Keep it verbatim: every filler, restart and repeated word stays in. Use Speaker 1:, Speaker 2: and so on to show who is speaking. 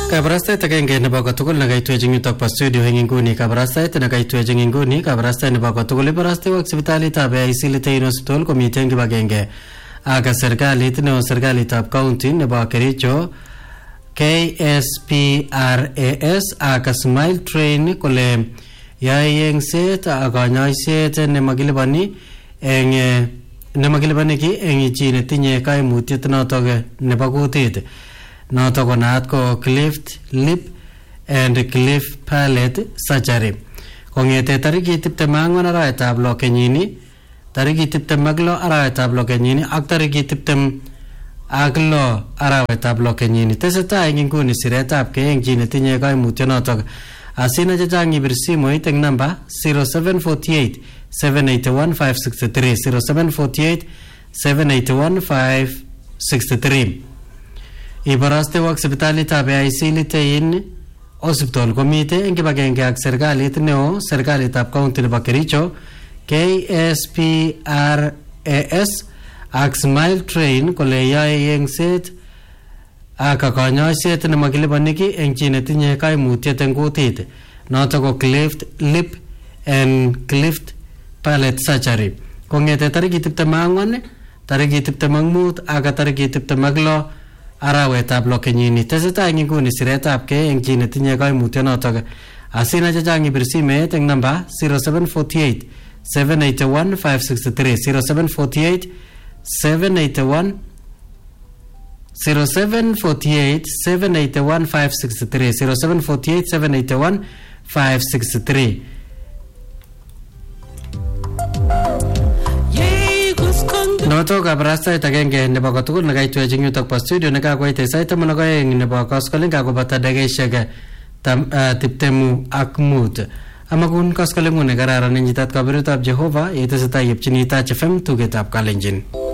Speaker 1: Kabarastait agenge nebo kotugul nekaitwech eng yutok po studio eng inguni. Kabarastait nekaitwech eng inguni, kabarastait nebo kotugul ibarastewok sipitalitab A I C Litein Hospital komiten kibagenge ak serikalit neo serikalitab county nebo Kericho K S P R A S ak Smile Train kole yae engset ak kanyoiset nemakilipani eng nemakilipani ki eng chi netinye kaimutiet notok nebo kutit. Notok konaat ko cleft lip and cleft palate surgery. Kongete tariki tiptem ak ang'wan arawetab lo kenyini, tariki tiptem ak lo arawetab lo kenyini ak tariki tiptem ak lo arawetab lo kenyini. Tesetai eng inguni siretab kei eng chi netinye kaimutyonotok. Asina chechang ibir simoit eng namba zero seven four eight seven eight one five six three zero seven four eight seven eight one five six three. Ibarastewok sipitalitab A I C Litein Hospital komite eng kibagenge ak serikalit neo serikalitab county nebo Kericho K S P R A S ak Smile Train kole yae engset ak kanyoiset nemakilipani ki eng chi netinye kaimutiet eng kutit. Notok ko cleft lip and cleft palate surgery. Kongete tariki tiptem ak ang'wan, tariki tiptem ak mut ak tariki tiptem ak lo arawetab lo kenyini. Tesetai eng inguni siretab kei eng chi netinye kaimutyonotok. Asina chechang ibir simet eng namba zero seven four eight seven eight one five six three zero seven four eight seven eight one zero seven four eight seven eight one five six three zero seven four eight seven eight one five six three. Noto kabarastait agenge nebo kotugul nekaitwech eng yutok po studio nekakoit sait taman ak oeng nebo koskoling kakobata dakikaishek tiptemu ak mut. Amakun koskolingu nekararan eng nyitat kabirutab Jehova yetesetai yepchini Touch F M tugetab Kalenjin.